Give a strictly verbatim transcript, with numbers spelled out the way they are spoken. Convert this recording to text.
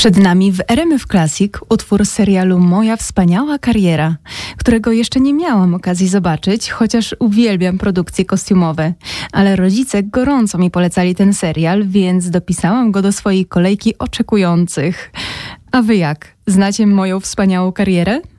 Przed nami w R M F Classic utwór z serialu Moja wspaniała kariera, którego jeszcze nie miałam okazji zobaczyć, chociaż uwielbiam produkcje kostiumowe. Ale rodzice gorąco mi polecali ten serial, więc dopisałam go do swojej kolejki oczekujących. A wy jak? Znacie Moją wspaniałą karierę?